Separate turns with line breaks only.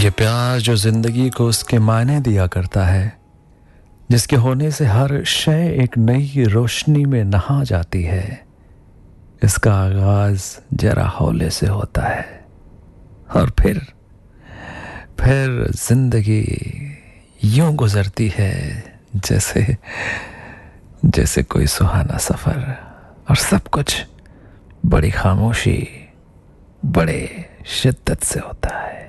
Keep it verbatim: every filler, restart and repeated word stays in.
ये प्यार जो जिंदगी को उसके मायने दिया करता है, जिसके होने से हर शय एक नई रोशनी में नहा जाती है। इसका आगाज जरा हौले से होता है और फिर फिर जिंदगी यूं गुजरती है जैसे जैसे कोई सुहाना सफर, और सब कुछ बड़ी खामोशी, बड़े शिद्दत से होता है।